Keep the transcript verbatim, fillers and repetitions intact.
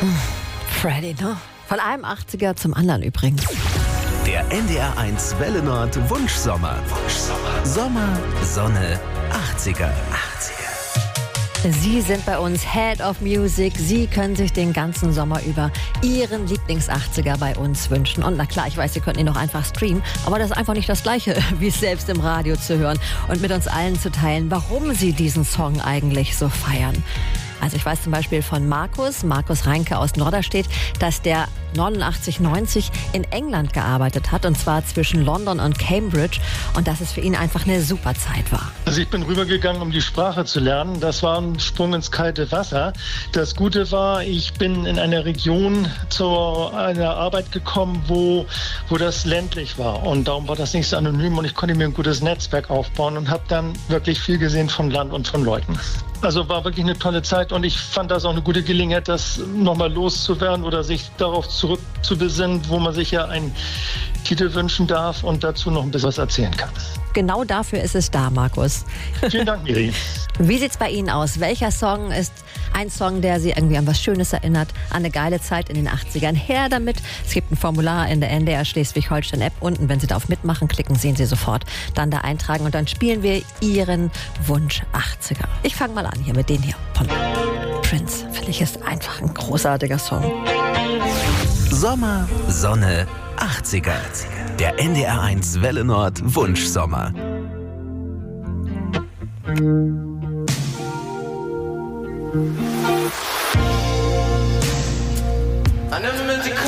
Freddy, ne? Von einem achtziger zum anderen übrigens. Der N D R eins Welle Nord Wunschsommer. Wunschsommer. Sommer, Sonne, achtziger. achtziger. Sie sind bei uns Head of Music. Sie können sich den ganzen Sommer über Ihren Lieblings-achtziger bei uns wünschen. Und na klar, ich weiß, Sie könnten ihn auch einfach streamen, aber das ist einfach nicht das Gleiche, wie es selbst im Radio zu hören und mit uns allen zu teilen, warum Sie diesen Song eigentlich so feiern. Also ich weiß zum Beispiel von Markus, Markus Reinke aus Norderstedt, dass der neunundachtzig neunzig in England gearbeitet hat, und zwar zwischen London und Cambridge, und dass es für ihn einfach eine super Zeit war. Also ich bin rübergegangen, um die Sprache zu lernen. Das war ein Sprung ins kalte Wasser. Das Gute war, ich bin in einer Region zu einer Arbeit gekommen, wo, wo das ländlich war, und darum war das nicht so anonym, und ich konnte mir ein gutes Netzwerk aufbauen und habe dann wirklich viel gesehen von Land und von Leuten. Also war wirklich eine tolle Zeit, und ich fand das auch eine gute Gelegenheit, das nochmal loszuwerden oder sich darauf zurückzubesinnen, wo man sich ja einen Titel wünschen darf und dazu noch ein bisschen was erzählen kann. Genau dafür ist es da, Markus. Vielen Dank, Miri. Wie sieht's bei Ihnen aus? Welcher Song ist ein Song, der Sie irgendwie an was Schönes erinnert, an eine geile Zeit in den achtzigern? Her damit. Es gibt ein Formular in der N D R Schleswig-Holstein-App. Unten, wenn Sie da auf Mitmachen klicken, sehen Sie sofort. Dann da eintragen, und dann spielen wir Ihren Wunsch achtziger. Ich fange mal an hier mit denen hier von Prince. Finde ich, ist einfach ein großartiger Song. Sommer, Sonne, achtziger. Der N D R eins Welle Nord Wunschsommer.